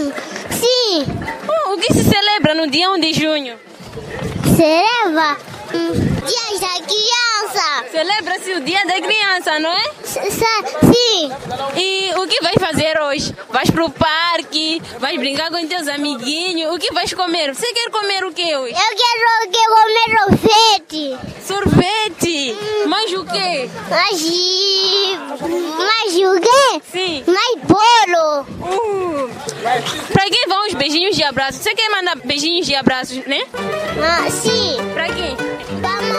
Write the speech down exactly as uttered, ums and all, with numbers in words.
Sim. Oh, o que se celebra no dia um de junho? Celebra hum, Dia da Criança. Celebra-se o dia da criança, não é? Sim. E o que vais fazer hoje? Vais pro parque? Vais brincar com teus amiguinhos? O que vais comer? Você quer comer o que hoje? Eu quero que comer sorvete. Sorvete? Mais o quê? Mais, mais o quê? Sim. Mais bolo. Uh. Pra quem vão os beijinhos de abraço? Você quer mandar beijinhos de abraços, né? Ah, sim. Pra quem? Pra